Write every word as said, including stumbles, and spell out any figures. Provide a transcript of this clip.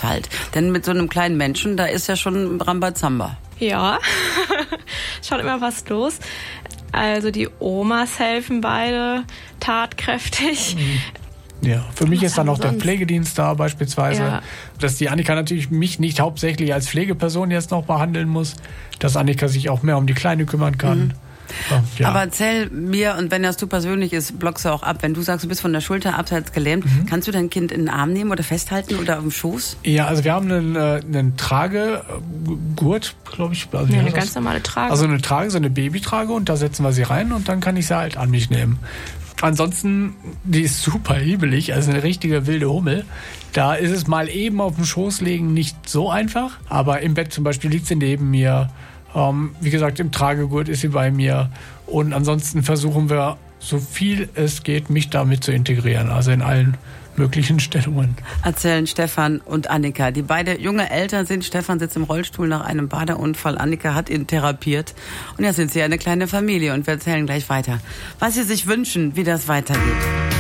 Haushalt? Denn mit so einem kleinen Menschen, da ist ja schon Rambazamba. Ja, schaut immer was los. Also die Omas helfen beide tatkräftig. Ja, für mich Was ist dann haben auch der sonst? Pflegedienst da beispielsweise, Ja. dass die Annika natürlich mich nicht hauptsächlich als Pflegeperson jetzt noch behandeln muss, dass Annika sich auch mehr um die Kleine kümmern kann. Mhm. Ja. Aber erzähl mir, und wenn das du persönlich ist, blockst du auch ab. Wenn du sagst, du bist von der Schulter abseits gelähmt, mhm. kannst du dein Kind in den Arm nehmen oder festhalten oder auf dem Schoß? Ja, also wir haben einen, äh, einen Tragegurt, glaube ich. Also Ja, eine ganz normale Trage. Also eine Trage, so eine Babytrage, und da setzen wir sie rein und dann kann ich sie halt an mich nehmen. Ansonsten, die ist super hibbelig, also eine richtige wilde Hummel. Da ist es mal eben auf dem Schoß legen nicht so einfach, aber im Bett zum Beispiel liegt sie neben mir. Ähm, wie gesagt, im Tragegurt ist sie bei mir. Und ansonsten versuchen wir, so viel es geht, mich damit zu integrieren, also in allen möglichen Stellungen. Erzählen Stefan und Annika, die beide junge Eltern sind. Stefan sitzt im Rollstuhl nach einem Badeunfall. Annika hat ihn therapiert. Und jetzt sind sie eine kleine Familie und wir erzählen gleich weiter, was sie sich wünschen, wie das weitergeht.